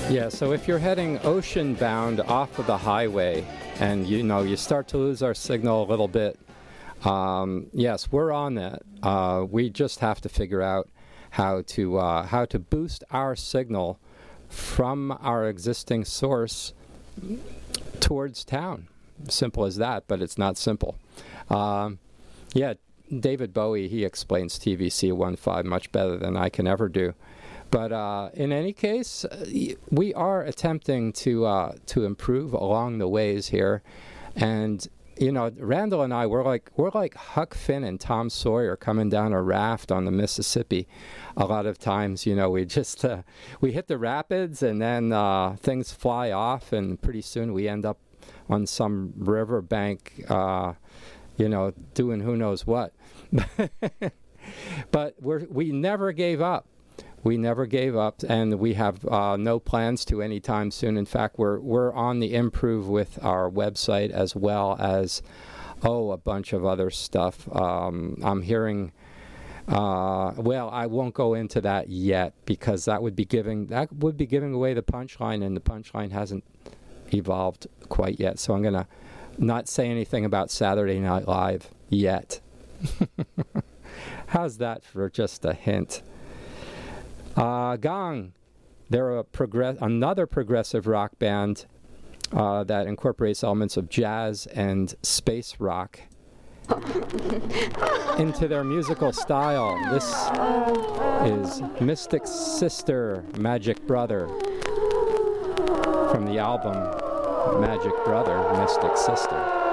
Yeah, so if you're heading ocean bound off of the highway and you start to lose our signal a little bit, yes, we're on that. We just have to figure out how to boost our signal from our existing source towards town. Simple as that, but it's not simple. Yeah, David Bowie, he explains TVC15 much better than I can ever do. But in any case, we are attempting to improve along the ways here, and Randall and I, we're like Huck Finn and Tom Sawyer coming down a raft on the Mississippi. A lot of times, we just we hit the rapids, and then things fly off, and pretty soon we end up on some riverbank, doing who knows what. But we never gave up. We never gave up, and we have no plans to anytime soon. In fact, we're on the improve with our website as well as a bunch of other stuff. I'm hearing. Well, I won't go into that yet because that would be giving away the punchline, and the punchline hasn't evolved quite yet. So I'm gonna not say anything about Saturday Night Live yet. How's that for just a hint? Gong, they're another progressive rock band that incorporates elements of jazz and space rock into their musical style. This is Mystic Sister, Magic Brother, from the album Magic Brother, Mystic Sister.